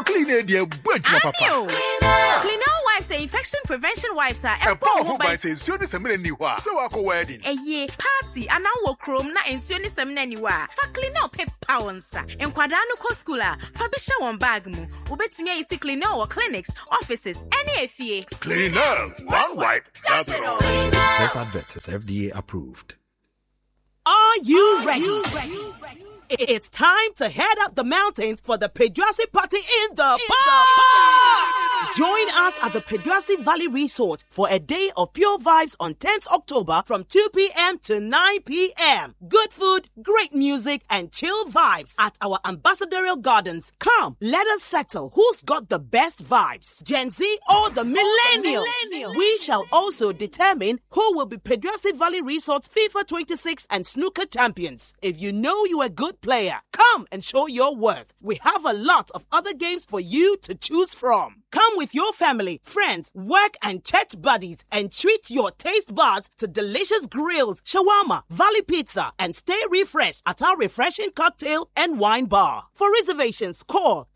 clean idea, but papa. Cleanel wipes are infection prevention wipes are a power by saying a minute new so I wedding. A ye party and now chrome na ensure some anywhere. For Cleanel pep pounds and Quadano Coscula, Fabisha one bagmu, Ubetunia is Cleanel or clinics, offices, any FA. Cleanel, one wipe, that's it all. This advert is FDA approved. Are you ready? It's time to head up the mountains for the Pedrassi Party in the park! Join us at the Pedrassi Valley Resort for a day of pure vibes on 10th October from 2 p.m. to 9 p.m. Good food, great music, and chill vibes at our ambassadorial gardens. Come, let us settle who's got the best vibes, Gen Z or the millennials. We shall also determine who will be Pedrassi Valley Resort's FIFA 26 and snooker champions. If you know you're a good player, come and show your worth. We have a lot of other games for you to choose from. Come with your family, friends, work and church buddies and treat your taste buds to delicious grills, shawarma, valley pizza and stay refreshed at our refreshing cocktail and wine bar. For reservations, call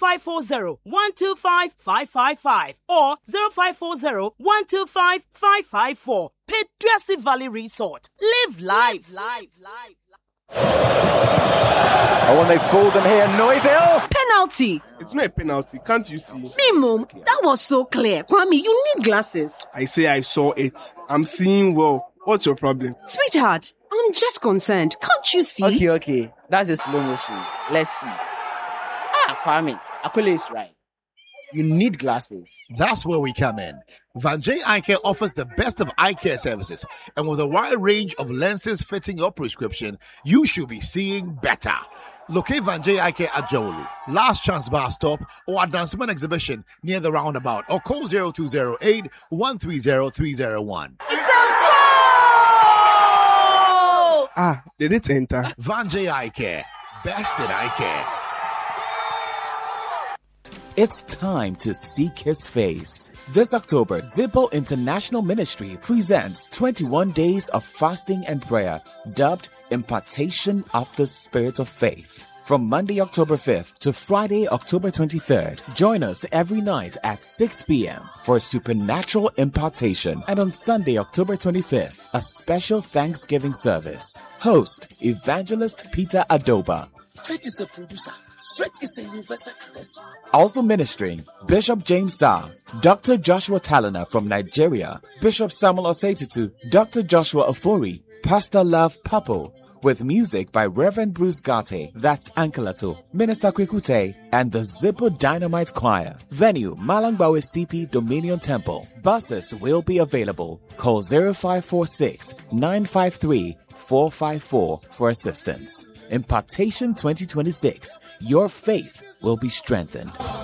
0540-125-555 or 0540-125-554. Pedrassi Valley Resort. Live life. Oh, and they fooled them here. Neuville. Penalty. It's not a penalty. Can't you see? Me, Mom. That was so clear. Kwame, you need glasses. I say I saw it. I'm seeing well. What's your problem? Sweetheart, I'm just concerned. Can't you see? Okay. That's a slow motion. Let's see. Kwame, Akule is right. You need glasses. That's where we come in. Van J Eye Care offers the best of eye care services. And with a wide range of lenses fitting your prescription, you should be seeing better. Locate Van J Eye Care at Jowolu, Last Chance Bar Stop, or at Dansman Exhibition near the roundabout, or call 0208-130-301. It's a goal! Did it enter? Van J Eye Care. Best in eye care. It's time to seek His face. This October, Zippo International Ministry presents 21 days of fasting and prayer, dubbed Impartation of the Spirit of Faith. From Monday, October 5th to Friday, October 23rd, join us every night at 6 p.m. for supernatural impartation, and on Sunday, October 25th, a special Thanksgiving service. Host, Evangelist Peter Adoba. Faith is a producer. Faith is a universal currency. Also ministering, Bishop James Sa, Dr. Joshua Talana from Nigeria, Bishop Samuel Osetutu, Dr. Joshua Ofori, Pastor Love Papo, with music by Reverend Bruce Garte, that's Ankalato, Minister Kwekute, and the Zippo Dynamite Choir. Venue, Malangbawe CP Dominion Temple. Buses will be available. Call 0546-953-454 for assistance. Impartation 2026. Your faith will be strengthened.